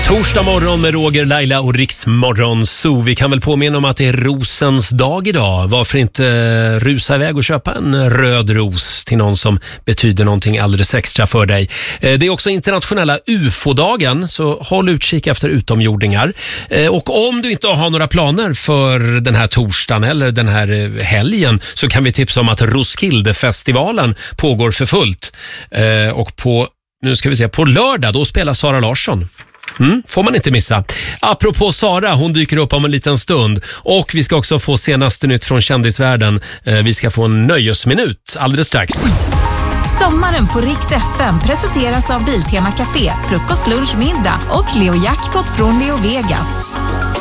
Torsdag morgon med Roger, Laila och Riksmorgon Zoo. Vi kan väl påminna om att det är rosens dag idag. Varför inte rusa iväg och köpa en röd ros till någon som betyder någonting alldeles extra för dig. Det är också internationella UFO-dagen, så håll utkik efter utomjordingar. Och om du inte har några planer för den här torsdagen eller den här helgen, så kan vi tipsa om att Roskilde-festivalen pågår för fullt. Och på lördag då spelar Sara Larsson. Får man inte missa. Apropå Sara, hon dyker upp om en liten stund. Och vi ska också få senaste nytt från kändisvärlden. Vi ska få en nöjesminut alldeles strax. Sommaren på Rix FM presenteras av Biltema Café, frukost, lunch, middag och Leo Jackpot från Leo Vegas.